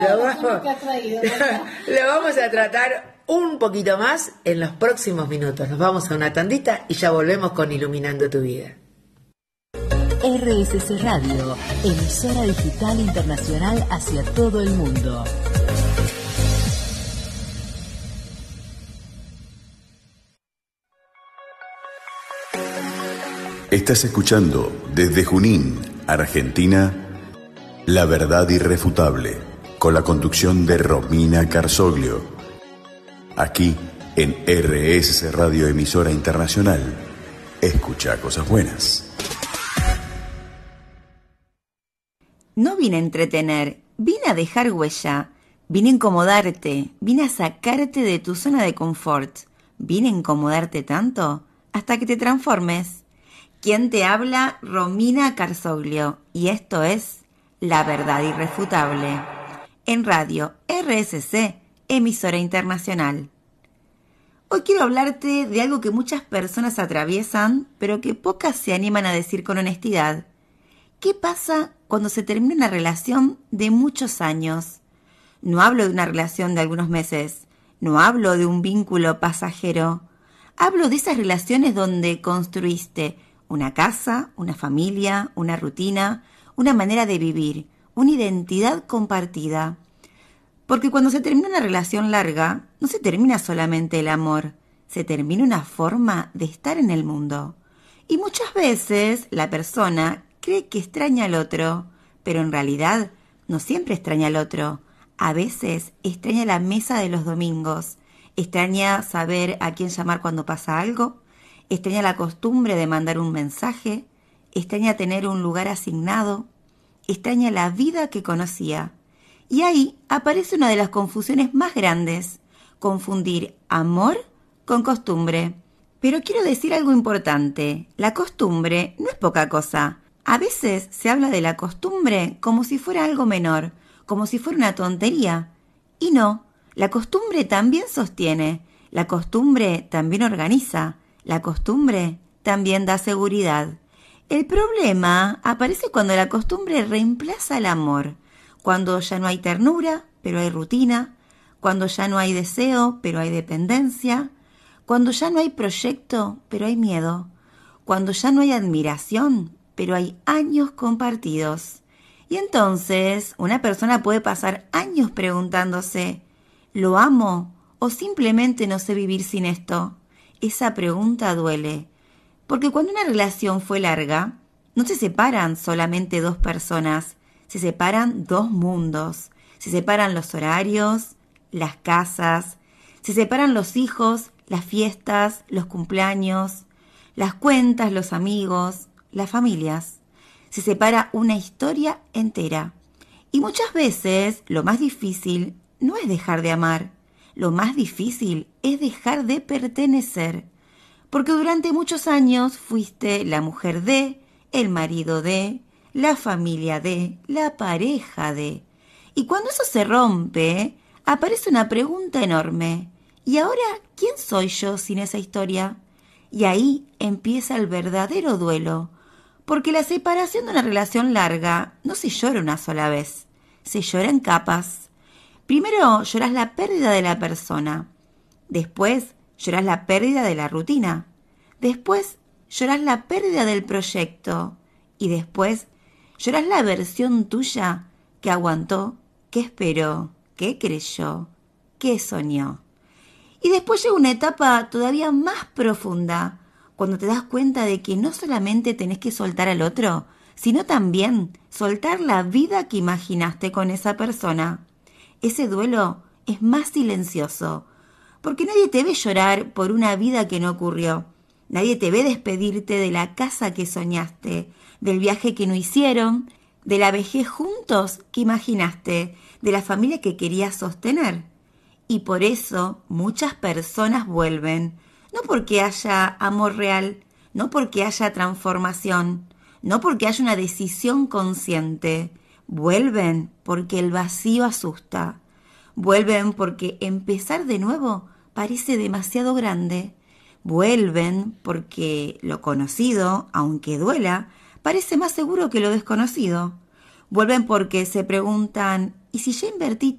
Lo vamos a tratar un poquito más en los próximos minutos. Nos vamos a una tandita y ya volvemos con Iluminando tu Vida. RSC Radio, emisora digital internacional hacia todo el mundo. Estás escuchando desde Junín, Argentina, La Verdad Irrefutable, con la conducción de Romina Carzoglio. Aquí en RSC Radio, emisora internacional. Escucha cosas buenas. No vine a entretener, vine a dejar huella, vine a incomodarte, vine a sacarte de tu zona de confort, vine a incomodarte tanto hasta que te transformes. ¿Quién te habla? Romina Carzoglio, y esto es La Verdad Irrefutable, en radio RSC, emisora internacional. Hoy quiero hablarte de algo que muchas personas atraviesan, pero que pocas se animan a decir con honestidad. ¿Qué pasa cuando se termina una relación de muchos años? No hablo de una relación de algunos meses, no hablo de un vínculo pasajero. Hablo de esas relaciones donde construiste una casa, una familia, una rutina, una manera de vivir, una identidad compartida. Porque cuando se termina una relación larga, no se termina solamente el amor, se termina una forma de estar en el mundo. Y muchas veces la persona cree que extraña al otro, pero en realidad no siempre extraña al otro. A veces extraña la mesa de los domingos, extraña saber a quién llamar cuando pasa algo, extraña la costumbre de mandar un mensaje, extraña tener un lugar asignado, extraña la vida que conocía. Y ahí aparece una de las confusiones más grandes, confundir amor con costumbre. Pero quiero decir algo importante, la costumbre no es poca cosa. A veces se habla de la costumbre como si fuera algo menor, como si fuera una tontería. Y no, la costumbre también sostiene, la costumbre también organiza, la costumbre también da seguridad. El problema aparece cuando la costumbre reemplaza el amor, cuando ya no hay ternura, pero hay rutina, cuando ya no hay deseo, pero hay dependencia, cuando ya no hay proyecto, pero hay miedo, cuando ya no hay admiración, pero hay años compartidos. Y entonces una persona puede pasar años preguntándose, ¿lo amo o simplemente no sé vivir sin esto? Esa pregunta duele, porque cuando una relación fue larga, no se separan solamente dos personas, se separan dos mundos, se separan los horarios, las casas, se separan los hijos, las fiestas, los cumpleaños, las cuentas, los amigos, las familias. Se separa una historia entera. Y muchas veces lo más difícil no es dejar de amar, lo más difícil es dejar de pertenecer, porque durante muchos años fuiste la mujer de, el marido de, la familia de, la pareja de. Y cuando eso se rompe, aparece una pregunta enorme. ¿Y ahora quién soy yo sin esa historia? Y ahí empieza el verdadero duelo, porque la separación de una relación larga no se llora una sola vez, se llora en capas. Primero lloras la pérdida de la persona, después lloras la pérdida de la rutina, después lloras la pérdida del proyecto y después lloras la versión tuya que aguantó, que esperó, que creyó, que soñó. Y después llega una etapa todavía más profunda, cuando te das cuenta de que no solamente tenés que soltar al otro, sino también soltar la vida que imaginaste con esa persona. Ese duelo es más silencioso, porque nadie te ve llorar por una vida que no ocurrió. Nadie te ve despedirte de la casa que soñaste, del viaje que no hicieron, de la vejez juntos que imaginaste, de la familia que querías sostener. Y por eso muchas personas vuelven, no porque haya amor real, no porque haya transformación, no porque haya una decisión consciente. Vuelven porque el vacío asusta. Vuelven porque empezar de nuevo parece demasiado grande. Vuelven porque lo conocido, aunque duela, parece más seguro que lo desconocido. Vuelven porque se preguntan, Y si ya invertí